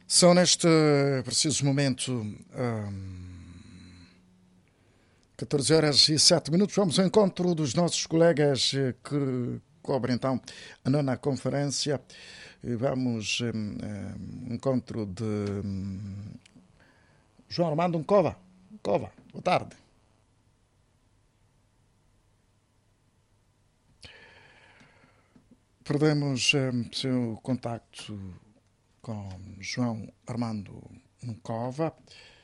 São neste preciso momento 14 horas e 7 minutos. Vamos ao encontro dos nossos colegas que cobrem então a nona conferência. Vamos ao encontro de João Armando Cova. Cova, boa tarde. Perdemos o seu contacto com João Armando Cova.